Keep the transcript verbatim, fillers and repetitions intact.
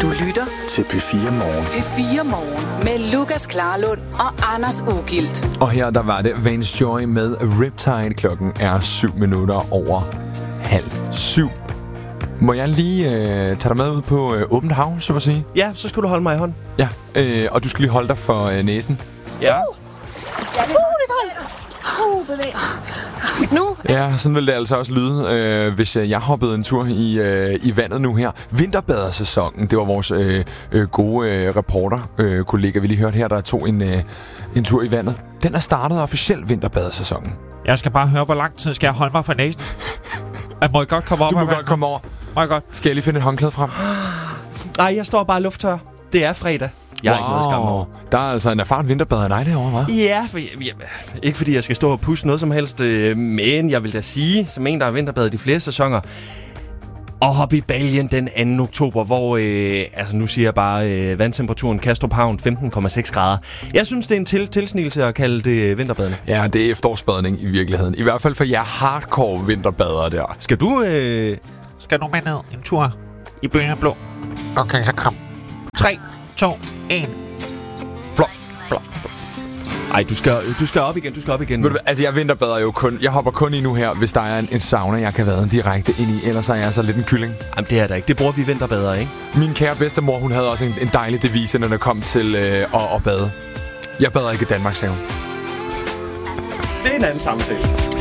Du lytter til P fire Morgen. P fire Morgen med Lukas Klarlund og Anders Ugilt. Og her der var det Vance Joy med Riptide. Klokken er syv minutter over halv syv. Må jeg lige øh, tage dig med ud på øh, åbent hav, så at sige? Ja, så skal du holde mig i hånden. Ja, øh, og du skal lige holde dig for øh, næsen. Ja. Ja, det er godt. Uh, bevæg. Nu. Ja, sådan vil det altså også lyde, øh, hvis jeg hoppede en tur i, øh, i vandet nu her. Vinterbadersæsonen, det var vores øh, øh, gode øh, reporter-kollega, øh, vi lige hørte her, der tog en, øh, en tur i vandet. Den er startet officielt vinterbadersæsonen. Jeg skal bare høre, hvor lang tid skal jeg holde mig for næsen? Jeg må godt komme op. Du må godt komme over. Må jeg godt? Skal jeg lige finde et håndklæde frem? Nej, jeg står bare lufttør. Det er fredag. Jeg wow. er ikke noget skam over. Der er altså en erfaren vinterbader af dig derovre, hva'? Ja, for, ja, ikke fordi jeg skal stå og pusse noget som helst, øh, men jeg vil da sige, som en, der har vinterbadet de flere sæsoner, og hoppe i baljen den anden oktober, hvor, øh, altså nu siger jeg bare, øh, vandtemperaturen Kastrup Havn femten komma seks grader. Jeg synes, det er en til- tilsnigelse at kalde det vinterbadning. Ja, det er efterårsbadning i virkeligheden. I hvert fald for jer hardcore vinterbadere der. Skal du... Øh... Skal du med ned en tur i bølgen blå? Okay, så kom. tre, to, et. Blå, blå. Ej, du skal, du skal op igen, du skal op igen. Ved du hvad, altså jeg vinterbader jo kun, jeg hopper kun i nu her, hvis der er en, en sauna, jeg kan vade direkte ind i, ellers er jeg altså lidt en kylling. Jamen, det er der ikke. Det bruger vi vinterbadere, ikke? Min kære bedstemor, hun havde også en, en dejlig devise, når det kom til øh, at, at bade. Jeg bader ikke i Danmarkshaven. Det er en anden samtale.